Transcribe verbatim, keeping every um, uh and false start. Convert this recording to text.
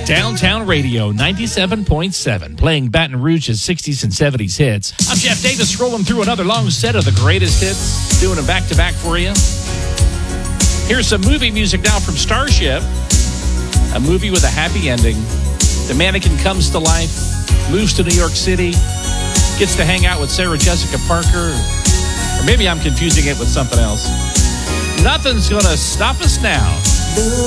Downtown Radio ninety-seven point seven, playing Baton Rouge's sixties and seventies hits. I'm Jeff Davis, scrolling through another long set of the greatest hits, doing them back-to-back for you. Here's some movie music now from Starship, a movie with a happy ending. The mannequin comes to life, moves to New York City, gets to hang out with Sarah Jessica Parker, or maybe I'm confusing it with something else. Nothing's gonna stop us now.